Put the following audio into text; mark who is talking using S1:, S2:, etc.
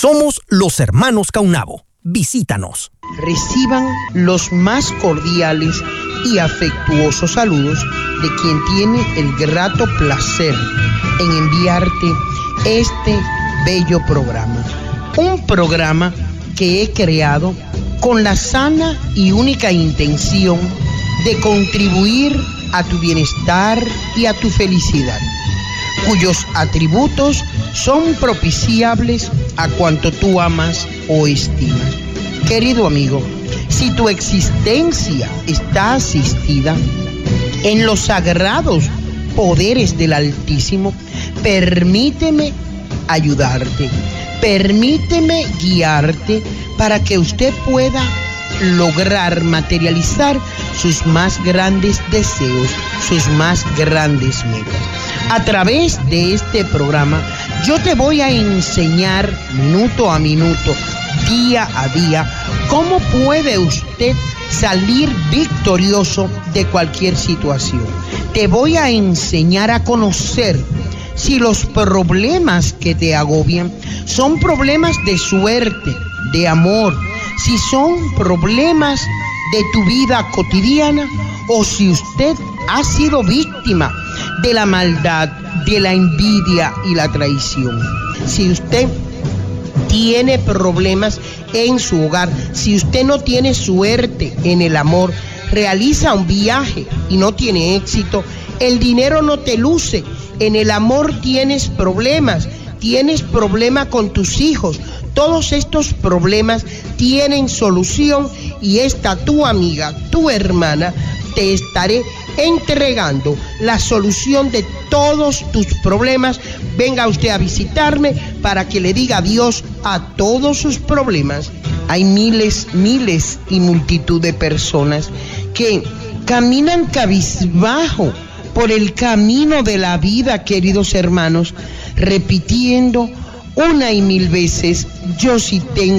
S1: Somos los hermanos Caunabo. Visítanos.
S2: Reciban los más cordiales y afectuosos saludos de quien tiene el grato placer en enviarte este bello programa. Un programa que he creado con la sana y única intención de contribuir a tu bienestar y a tu felicidad, cuyos atributos son propiciables a cuanto tú amas o estimas. Querido amigo, si tu existencia está asistida en los sagrados poderes del Altísimo, permíteme ayudarte, permíteme guiarte para que usted pueda lograr materializar sus más grandes deseos, sus más grandes metas. A través de este programa, yo te voy a enseñar minuto a minuto, día a día, cómo puede usted salir victorioso de cualquier situación. Te voy a enseñar a conocer si los problemas que te agobian son problemas de suerte, de amor, si son problemas de tu vida cotidiana o si usted ha sido víctima de la maldad, de la envidia y la traición. Si usted tiene problemas en su hogar, si usted no tiene suerte en el amor, realiza un viaje y no tiene éxito, el dinero no te luce, en el amor tienes problemas con tus hijos, todos estos problemas tienen solución y esta tu amiga, tu hermana, te estaré entregando la solución de todos tus problemas. Venga usted a visitarme para que le diga adiós a todos sus problemas. Hay miles y multitud de personas que caminan cabizbajo por el camino de la vida, queridos hermanos, repitiendo una y mil veces: yo sí tengo